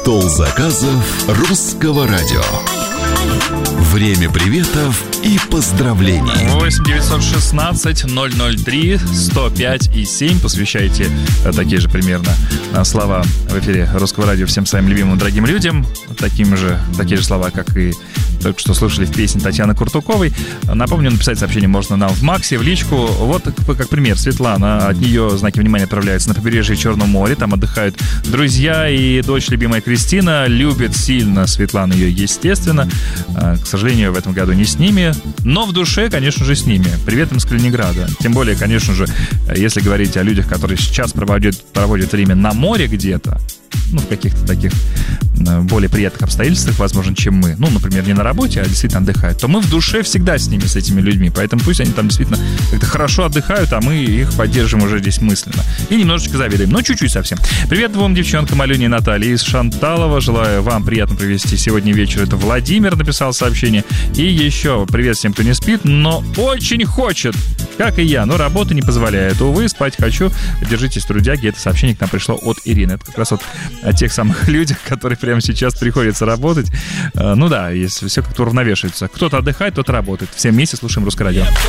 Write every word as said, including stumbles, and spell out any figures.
Стол заказов русского радио. Время приветов и поздравлений. восемь девятьсот шестнадцать ноль ноль три сто пять и семь. Посвящайте такие же примерно слова в эфире русского радио всем своим любимым дорогим людям. Таким же, такие же слова, как и только что слушали в песне Татьяны Куртуковой. Напомню, написать сообщение можно нам в Максе, в личку. Вот как пример. Светлана. От нее знаки внимания отправляются на побережье Черного моря. Там отдыхают друзья и дочь любимая Кристина. Любит сильно Светлана ее, естественно. К сожалению, в этом году не с ними, но в душе, конечно же, с ними. Привет им с Калининграда. Тем более, конечно же, если говорить о людях, которые сейчас проводят, проводят время на море где-то, ну, в каких-то таких более приятных обстоятельствах, возможно, чем мы, ну, например, не на работе, а действительно отдыхают, то мы в душе всегда с ними, с этими людьми, поэтому пусть они там действительно как-то хорошо отдыхают, а мы их поддержим уже здесь мысленно. И немножечко завидуем, но чуть-чуть совсем. Привет двум девчонкам, Алене и Наталье из Шанталова. Желаю вам приятно провести сегодня вечер. Это Владимир написал сообщение. И еще привет всем, кто не спит, но очень хочет, как и я, но работа не позволяет. Увы, спать хочу. Держитесь, трудяги. Это сообщение к нам пришло от Ирины. Это как раз вот о тех самых людях, которые прямо сейчас приходится работать. Ну да, если все как-то уравновешивается. Кто-то отдыхает, кто-то работает. Все вместе слушаем Русское радио.